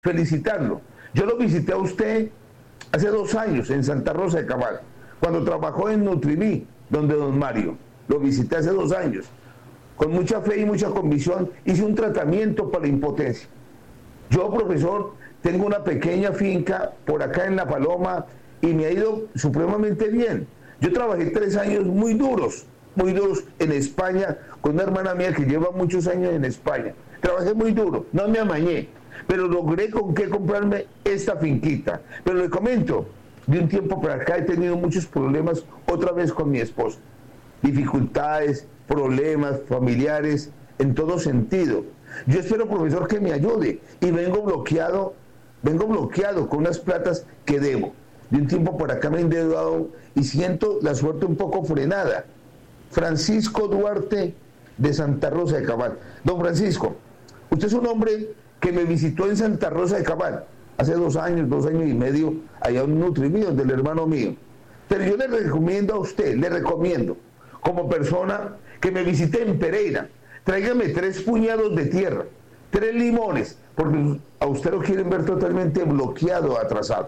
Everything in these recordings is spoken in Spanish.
felicitarlo. Yo lo visité a usted hace 2 años en Santa Rosa de Cabal, cuando trabajó en Nutriví, donde don Mario. Lo visité hace 2 años. Con mucha fe y mucha convicción hice un tratamiento para la impotencia. Yo, profesor, tengo una pequeña finca por acá en La Paloma y me ha ido supremamente bien. Yo trabajé 3 años muy duros en España con una hermana mía que lleva muchos años en España. Trabajé muy duro, no me amañé, pero logré con qué comprarme esta finquita. Pero le comento, de un tiempo para acá he tenido muchos problemas otra vez con mi esposa. Dificultades, problemas familiares, en todo sentido. Yo espero, profesor, que me ayude y vengo bloqueado con unas platas que debo. De un tiempo para acá me he endeudado y siento la suerte un poco frenada. Francisco Duarte, de Santa Rosa de Cabal. Don Francisco, usted es un hombre que me visitó en Santa Rosa de Cabal hace 2 años y medio, allá en Nutriví, del hermano mío. Pero yo le recomiendo a usted, como persona, que me visite en Pereira. Tráigame 3 puñados de tierra, 3 limones, porque a usted lo quieren ver totalmente bloqueado, atrasado.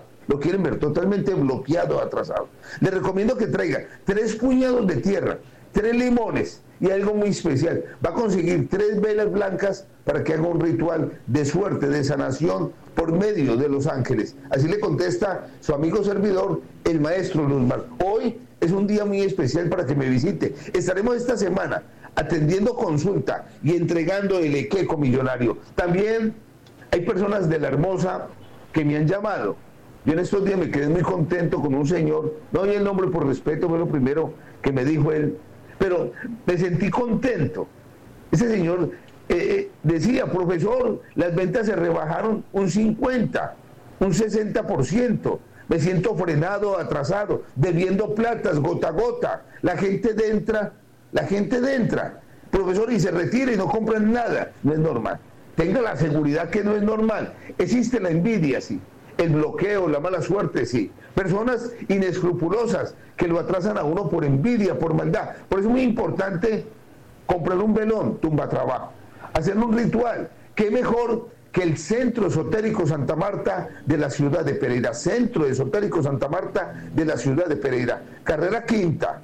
Le recomiendo que traiga 3 puñados de tierra, 3 limones y algo muy especial. Va a conseguir 3 velas blancas para que haga un ritual de suerte, de sanación por medio de los ángeles. Así le contesta su amigo servidor, el maestro Luzmar. Hoy es un día muy especial para que me visite. Estaremos esta semana atendiendo consulta y entregando el equeco millonario. También hay personas de La Hermosa que me han llamado. Yo en estos días me quedé muy contento con un señor, no doy el nombre por respeto, fue lo primero que me dijo él, pero me sentí contento. Ese señor decía, profesor, las ventas se rebajaron un 50, un 60%, me siento frenado, atrasado, debiendo platas, gota a gota, la gente entra, profesor, y se retira y no compran nada. No es normal. Tenga la seguridad que no es normal. Existe la envidia, sí. El bloqueo, la mala suerte, sí. Personas inescrupulosas que lo atrasan a uno por envidia, por maldad. Por eso es muy importante comprar un velón, tumba trabajo, hacer un ritual. ¿Qué mejor que el Centro Esotérico Santa Marta de la ciudad de Pereira? Centro Esotérico Santa Marta de la ciudad de Pereira. Carrera Quinta,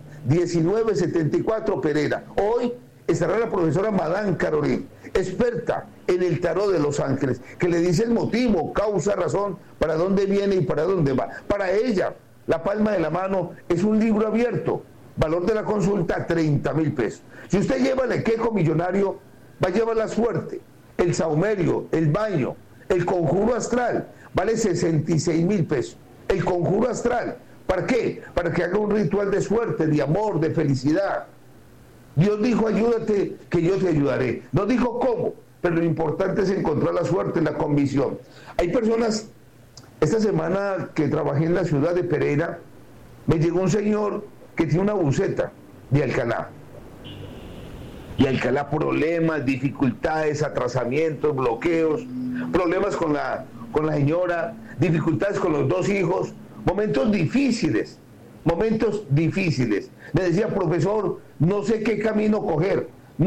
1974 Pereira. Hoy estará la profesora Madame Carolín, experta en el tarot de los ángeles, que le dice el motivo, causa, razón, para dónde viene y para dónde va. Para ella, la palma de la mano es un libro abierto, valor de la consulta 30,000 pesos. Si usted lleva el equeco millonario, va a llevar la suerte, el saumerio, el baño, el conjuro astral, vale 66,000 pesos. El conjuro astral, ¿para qué? Para que haga un ritual de suerte, de amor, de felicidad. Dios dijo, ayúdate, que yo te ayudaré. No dijo cómo, pero lo importante es encontrar la suerte, la convicción. Hay personas, esta semana que trabajé en la ciudad de Pereira, me llegó un señor que tiene una buceta de Alcalá. Y Alcalá, problemas, dificultades, atrasamientos, bloqueos, problemas con la señora, dificultades con los 2 hijos, momentos difíciles. Me decía, profesor, no sé qué camino coger,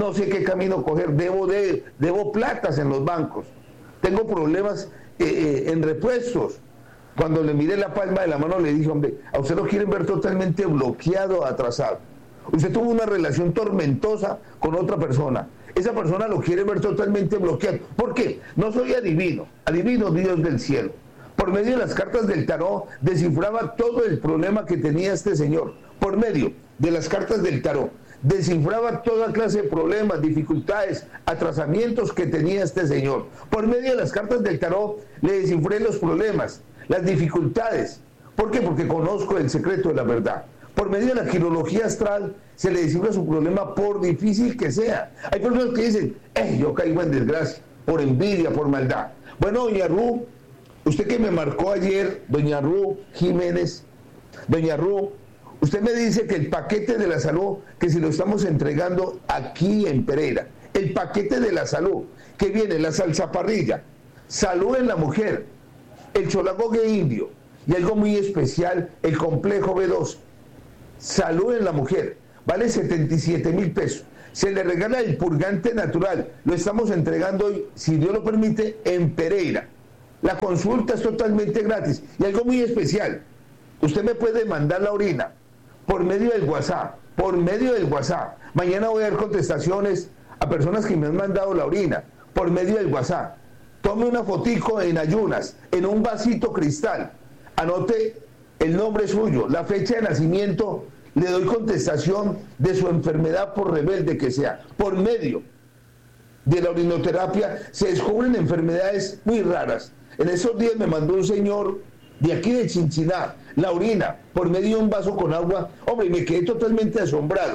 debo platas en los bancos, tengo problemas en repuestos. Cuando le miré la palma de la mano le dije, hombre, a usted lo quieren ver totalmente bloqueado, atrasado. Usted tuvo una relación tormentosa con otra persona. Esa persona lo quiere ver totalmente bloqueado. ¿Por qué? No soy adivino Dios del cielo. Por medio de las cartas del tarot descifraba todo el problema que tenía este señor. Por medio de las cartas del tarot descifraba toda clase de problemas, dificultades, atrasamientos que tenía este señor. Por medio de las cartas del tarot le descifré los problemas, las dificultades. ¿Por qué? Porque conozco el secreto de la verdad. Por medio de la quirología astral se le descifra su problema, por difícil que sea. Hay personas que dicen, yo caigo en desgracia, por envidia, por maldad. Bueno, doña Ru, usted que me marcó ayer, doña Ru Jiménez, doña Ru, usted me dice que el paquete de la salud, que si lo estamos entregando aquí en Pereira, el paquete de la salud, que viene la salsa parrilla, salud en la mujer, el cholagogue indio y algo muy especial, el complejo B2, salud en la mujer, vale 77,000 pesos. Se le regala el purgante natural, lo estamos entregando hoy, si Dios lo permite, en Pereira. La consulta es totalmente gratis. Y algo muy especial, usted me puede mandar la orina por medio del WhatsApp, Mañana voy a dar contestaciones a personas que me han mandado la orina por medio del WhatsApp. Tome una fotico en ayunas, en un vasito cristal, anote el nombre suyo, la fecha de nacimiento, le doy contestación de su enfermedad por rebelde que sea. Por medio de la orinoterapia se descubren enfermedades muy raras. En esos días me mandó un señor de aquí de Chinchiná la orina por medio de un vaso con agua. Hombre, y me quedé totalmente asombrado.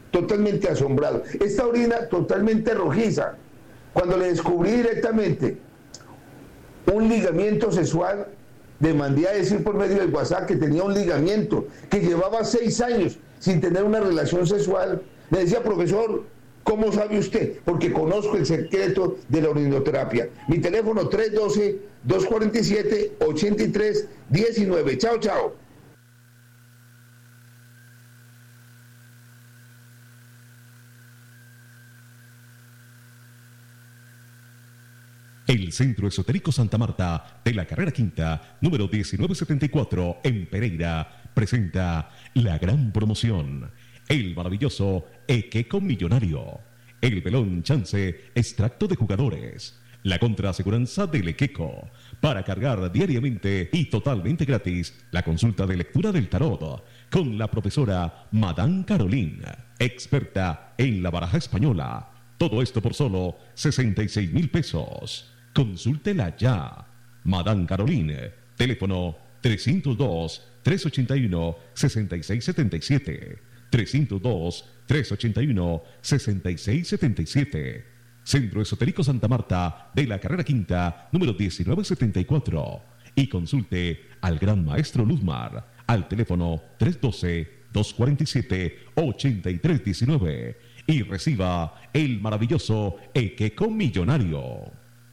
Esta orina totalmente rojiza. Cuando le descubrí directamente un ligamiento sexual, le mandé a decir por medio del WhatsApp que tenía un ligamiento, que llevaba 6 años sin tener una relación sexual. Me decía, profesor, ¿cómo sabe usted? Porque conozco el secreto de la orinoterapia. Mi teléfono 312-247-8319. Chao, chao. El Centro Esotérico Santa Marta de la Carrera Quinta, número 1974, en Pereira, presenta la gran promoción. El maravilloso Equeco Millonario. El Pelón Chance, extracto de jugadores. La contraaseguranza del Equeco. Para cargar diariamente y totalmente gratis la consulta de lectura del tarot con la profesora Madame Caroline, experta en la baraja española. Todo esto por solo 66,000 pesos. Consúltela ya. Madame Caroline, teléfono 302-381-6677. 302-381-6677. Centro Esotérico Santa Marta de la Carrera Quinta, número 1974. Y consulte al Gran Maestro Luzmar al teléfono 312-247-8319 y reciba el maravilloso Equeco Millonario.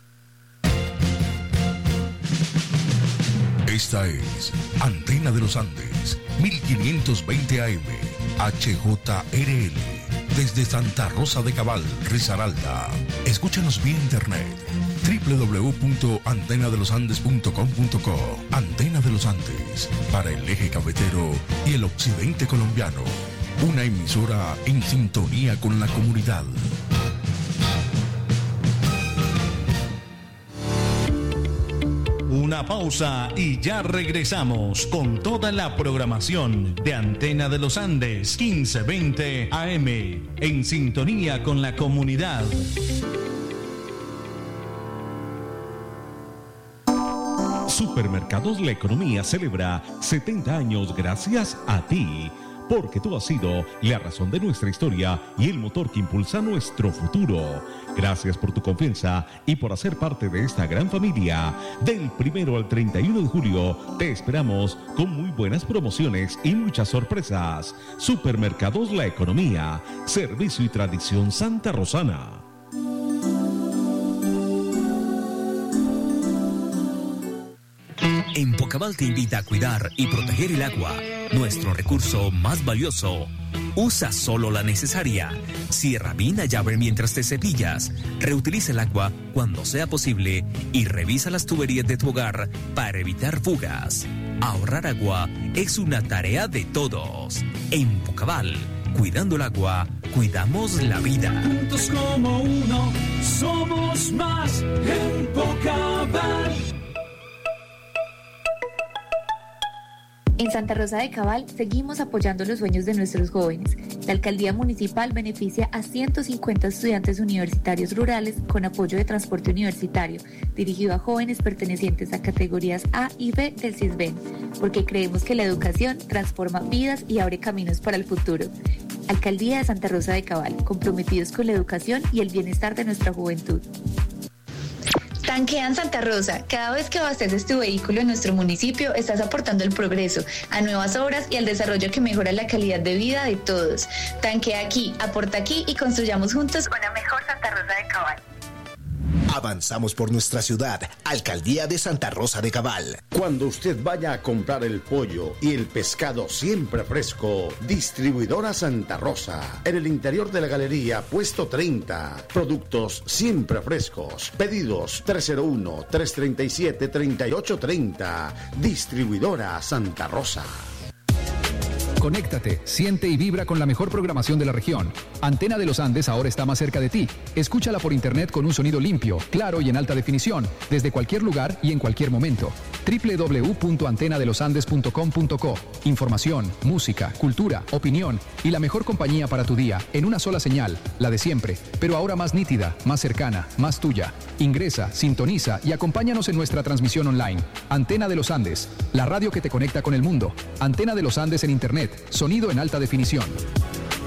Esta es Antena de los Andes, 1520 AM, HJRL, desde Santa Rosa de Cabal, Risaralda. Escúchanos vía internet, www.antenadelosandes.com.co. Antena de los Andes, para el eje cafetero y el occidente colombiano. Una emisora en sintonía con la comunidad. Una pausa y ya regresamos con toda la programación de Antena de los Andes 1520 AM, en sintonía con la comunidad. Supermercados La Economía celebra 70 años gracias a ti, porque tú has sido la razón de nuestra historia y el motor que impulsa nuestro futuro. Gracias por tu confianza y por hacer parte de esta gran familia. Del 1 al 31 de julio te esperamos con muy buenas promociones y muchas sorpresas. Supermercados La Economía, servicio y tradición Santa Rosana. Empocabal te invita a cuidar y proteger el agua, nuestro recurso más valioso. Usa solo la necesaria. Cierra bien la llave mientras te cepillas. Reutiliza el agua cuando sea posible y revisa las tuberías de tu hogar para evitar fugas. Ahorrar agua es una tarea de todos. Empocabal, cuidando el agua, cuidamos la vida. Juntos como uno, somos más. Empocabal. En Santa Rosa de Cabal seguimos apoyando los sueños de nuestros jóvenes. La alcaldía municipal beneficia a 150 estudiantes universitarios rurales con apoyo de transporte universitario, dirigido a jóvenes pertenecientes a categorías A y B del CISBEN, porque creemos que la educación transforma vidas y abre caminos para el futuro. Alcaldía de Santa Rosa de Cabal, comprometidos con la educación y el bienestar de nuestra juventud. Tanquea en Santa Rosa. Cada vez que abasteces tu vehículo en nuestro municipio, estás aportando al progreso, a nuevas obras y al desarrollo que mejora la calidad de vida de todos. Tanquea aquí, aporta aquí y construyamos juntos una mejor Santa Rosa de Cabal. Avanzamos por nuestra ciudad. Alcaldía de Santa Rosa de Cabal. Cuando usted vaya a comprar el pollo y el pescado siempre fresco, Distribuidora Santa Rosa. En el interior de la galería, puesto 30. Productos siempre frescos. Pedidos 301-337-3830. Distribuidora Santa Rosa. Conéctate, siente y vibra con la mejor programación de la región. Antena de los Andes ahora está más cerca de ti. Escúchala por internet con un sonido limpio, claro y en alta definición, desde cualquier lugar y en cualquier momento. www.antenadelosandes.com.co. Información, música, cultura, opinión y la mejor compañía para tu día en una sola señal, la de siempre, pero ahora más nítida, más cercana, más tuya. Ingresa, sintoniza y acompáñanos en nuestra transmisión online. Antena de los Andes, la radio que te conecta con el mundo. Antena de los Andes en internet, sonido en alta definición.